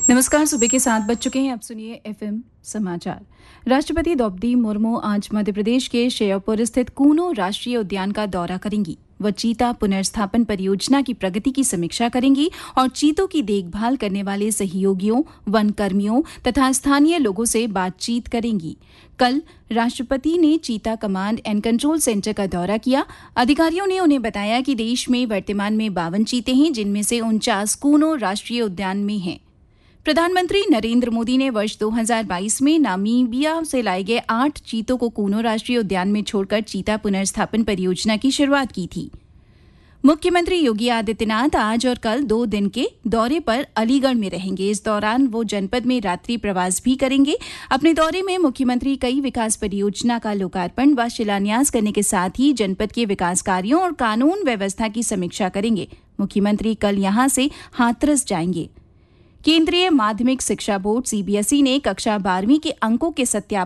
नमस्कार। सुबह के 7 बज चुके हैं। अब सुनिए एफएम समाचार। राष्ट्रपति द्रौपदी मुर्मू आज मध्य प्रदेश के श्योपुर स्थित कूनो राष्ट्रीय उद्यान का दौरा करेंगी। वह चीता पुनर्स्थापन परियोजना की प्रगति की समीक्षा करेंगी और चीतों की देखभाल करने वाले सहयोगियों, वन कर्मियों तथा स्थानीय लोगों से बातचीत करेंगी। कल राष्ट्रपति ने चीता कमांड एंड कंट्रोल सेंटर का दौरा किया। अधिकारियों ने उन्हें बताया कि देश में वर्तमान में 52 चीते हैं, जिनमें से 49 कूनो राष्ट्रीय उद्यान में हैं। प्रधानमंत्री नरेंद्र मोदी ने वर्ष 2022 में नामीबिया से लाए गए 8 चीतों को कूनो राष्ट्रीय उद्यान में छोड़कर चीता पुनर्स्थापन परियोजना की शुरुआत की थी। मुख्यमंत्री योगी आदित्यनाथ आज और कल 2 दिन के दौरे पर अलीगढ़ में रहेंगे। इस दौरान वो जनपद में रात्रि प्रवास भी करेंगे। अपने दौरे में मुख्यमंत्री कई विकास परियोजना का लोकार्पण व शिलान्यास करने के साथ ही जनपद के विकास कार्यों और कानून व्यवस्था की समीक्षा करेंगे। मुख्यमंत्री कल यहां से हाथरस जाएंगे। केंद्रीय माध्यमिक शिक्षा बोर्ड सीबीएसई ने कक्षा 12वीं के अंकों के सत्यापन